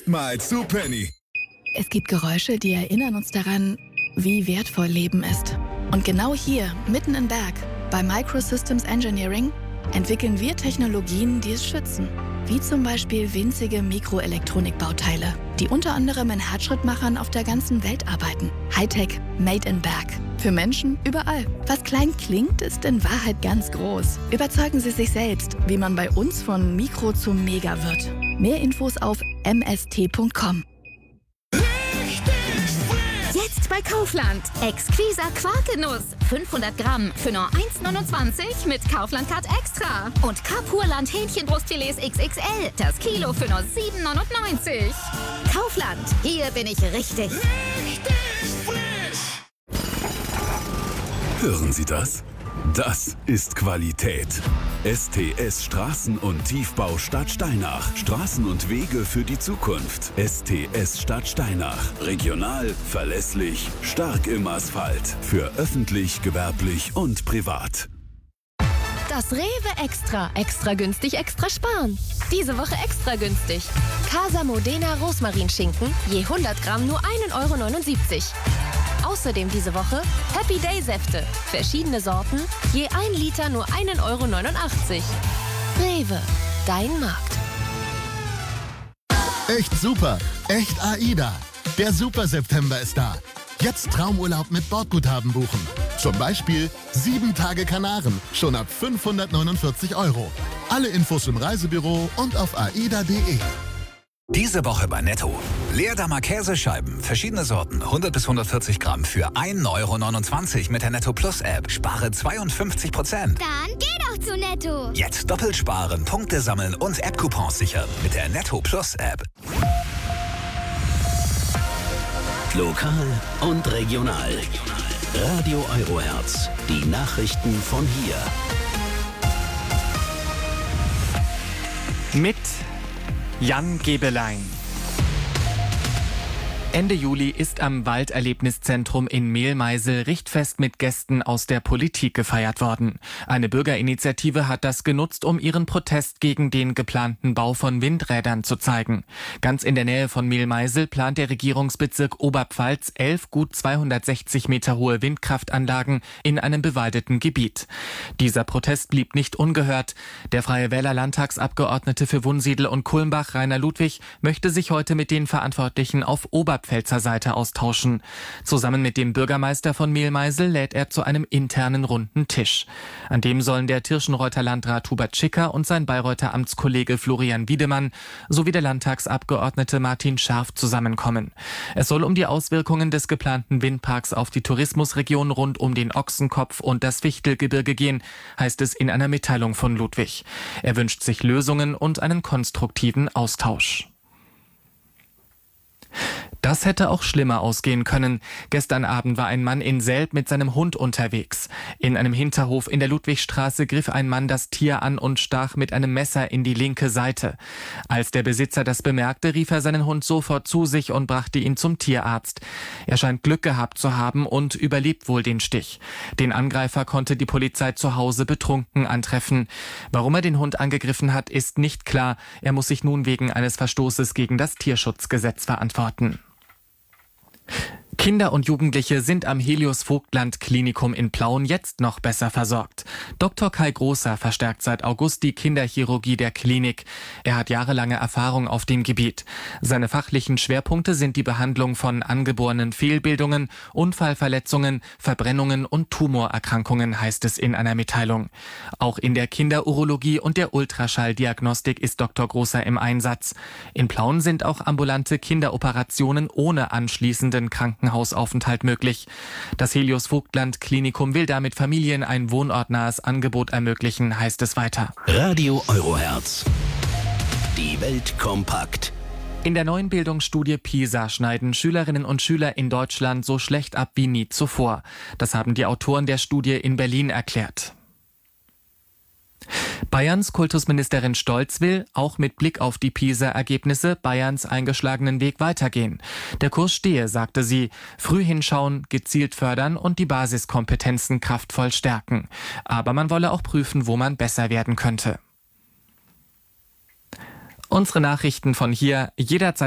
Mal zu Penny. Es gibt Geräusche, die erinnern uns daran, wie wertvoll Leben ist. Und genau hier, mitten im Berg, bei Microsystems Engineering, entwickeln wir Technologien, die es schützen. Wie zum Beispiel winzige Mikroelektronikbauteile, die unter anderem in Herzschrittmachern auf der ganzen Welt arbeiten. Hightech, made in Berg. Für Menschen überall. Was klein klingt, ist in Wahrheit ganz groß. Überzeugen Sie sich selbst, wie man bei uns von Mikro zu Mega wird. Mehr Infos auf mst.com. Jetzt bei Kaufland. Exquisa Quarkenuss. 500 Gramm für nur 1,29 mit Kaufland-Card Extra. Und Kapurland Hähnchenbrustfilets XXL. Das Kilo für nur 7,99. Kaufland. Hier bin ich richtig. Hören Sie das? Das ist Qualität. STS Straßen- und Tiefbau Stadt Steinach. Straßen und Wege für die Zukunft. STS Stadt Steinach. Regional, verlässlich, stark im Asphalt. Für öffentlich, gewerblich und privat. Das Rewe Extra. Extra günstig, extra sparen. Diese Woche extra günstig. Casa Modena Rosmarinschinken. Je 100 Gramm nur 1,79 €. Außerdem diese Woche Happy Day Säfte. Verschiedene Sorten, je 1 Liter nur 1,89 €. Rewe, dein Markt. Echt super, echt AIDA. Der Super September ist da. Jetzt Traumurlaub mit Bordguthaben buchen. Zum Beispiel 7 Tage Kanaren, schon ab 549 €. Alle Infos im Reisebüro und auf aida.de. Diese Woche bei Netto. Leerdammer Käsescheiben, verschiedene Sorten, 100 bis 140 Gramm für 1,29 € mit der Netto Plus App. Spare 52%. Dann geh doch zu Netto. Jetzt doppelt sparen, Punkte sammeln und App-Coupons sichern mit der Netto Plus App. Lokal und regional. Radio Eurohertz. Die Nachrichten von hier. Mit Jan Gebelein. Ende Juli ist am Walderlebniszentrum in Mehlmeisel Richtfest mit Gästen aus der Politik gefeiert worden. Eine Bürgerinitiative hat das genutzt, um ihren Protest gegen den geplanten Bau von Windrädern zu zeigen. Ganz in der Nähe von Mehlmeisel plant der Regierungsbezirk Oberpfalz 11 gut 260 Meter hohe Windkraftanlagen in einem bewaldeten Gebiet. Dieser Protest blieb nicht ungehört. Der Freie Wähler Landtagsabgeordnete für Wunsiedel und Kulmbach, Rainer Ludwig, möchte sich heute mit den Verantwortlichen auf Oberpfälzer Seite austauschen. Zusammen mit dem Bürgermeister von Mehlmeisel lädt er zu einem internen runden Tisch. An dem sollen der Tirschenreuther Landrat Hubert Schicker und sein Bayreuther Amtskollege Florian Wiedemann sowie der Landtagsabgeordnete Martin Scharf zusammenkommen. Es soll um die Auswirkungen des geplanten Windparks auf die Tourismusregion rund um den Ochsenkopf und das Fichtelgebirge gehen, heißt es in einer Mitteilung von Ludwig. Er wünscht sich Lösungen und einen konstruktiven Austausch. Das hätte auch schlimmer ausgehen können. Gestern Abend war ein Mann in Selb mit seinem Hund unterwegs. In einem Hinterhof in der Ludwigstraße griff ein Mann das Tier an und stach mit einem Messer in die linke Seite. Als der Besitzer das bemerkte, rief er seinen Hund sofort zu sich und brachte ihn zum Tierarzt. Er scheint Glück gehabt zu haben und überlebt wohl den Stich. Den Angreifer konnte die Polizei zu Hause betrunken antreffen. Warum er den Hund angegriffen hat, ist nicht klar. Er muss sich nun wegen eines Verstoßes gegen das Tierschutzgesetz verantworten. Kinder und Jugendliche sind am Helios-Vogtland-Klinikum in Plauen jetzt noch besser versorgt. Dr. Kai Großer verstärkt seit August die Kinderchirurgie der Klinik. Er hat jahrelange Erfahrung auf dem Gebiet. Seine fachlichen Schwerpunkte sind die Behandlung von angeborenen Fehlbildungen, Unfallverletzungen, Verbrennungen und Tumorerkrankungen, heißt es in einer Mitteilung. Auch in der Kinderurologie und der Ultraschalldiagnostik ist Dr. Großer im Einsatz. In Plauen sind auch ambulante Kinderoperationen ohne anschließenden Krankenhausaufenthalt möglich. Das Helios-Vogtland-Klinikum will damit Familien ein wohnortnahes Angebot ermöglichen, heißt es weiter. Radio Eurohertz. Die Welt kompakt. In der neuen Bildungsstudie PISA schneiden Schülerinnen und Schüler in Deutschland so schlecht ab wie nie zuvor. Das haben die Autoren der Studie in Berlin erklärt. Bayerns Kultusministerin Stolz will, auch mit Blick auf die PISA-Ergebnisse, Bayerns eingeschlagenen Weg weitergehen. Der Kurs stehe, sagte sie, früh hinschauen, gezielt fördern und die Basiskompetenzen kraftvoll stärken. Aber man wolle auch prüfen, wo man besser werden könnte. Unsere Nachrichten von hier jederzeit